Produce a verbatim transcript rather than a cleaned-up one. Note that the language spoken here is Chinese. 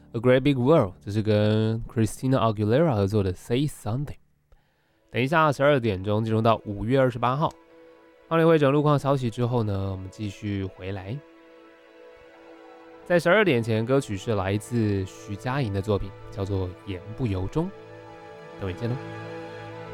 A Great Big World， 这是跟 Christina Aguilera 合作的 Say Something。等一下十二点钟进入到五月二十八号，放联会整路况消息之后呢，我们继续回来。在十二点前，歌曲是来自徐佳莹的作品，叫做《言不由衷》。等会见喽。